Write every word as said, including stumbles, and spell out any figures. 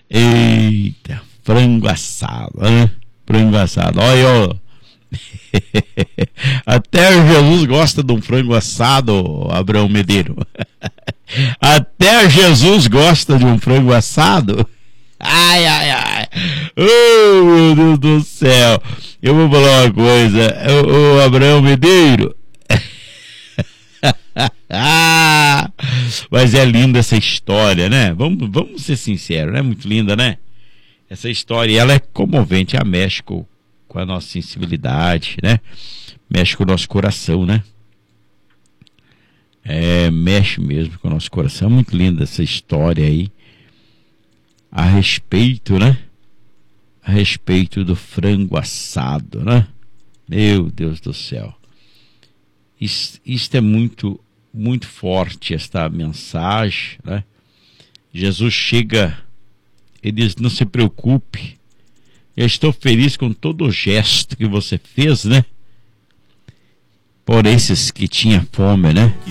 Eita, frango assado, né? Frango assado, olha, ó. Até Jesus gosta de um frango assado, Abraão Medeiro. Até Jesus gosta de um frango assado. Ai, ai, ai. Oh, meu Deus do céu. Eu vou falar uma coisa. O, o Abraão Medeiro. Ah, mas é linda essa história, né? Vamos, vamos ser sinceros, né? Muito linda, né? Essa história, ela é comovente, ela mexe com, com a nossa sensibilidade, né? Mexe com o nosso coração, né? É, mexe mesmo com o nosso coração. É muito linda essa história aí a respeito, né? A respeito do frango assado, né? Meu Deus do céu. Isso, isso é muito, muito forte, esta mensagem, né? Jesus chega, ele diz, não se preocupe, eu estou feliz com todo o gesto que você fez, né? Por esses que tinham fome, né?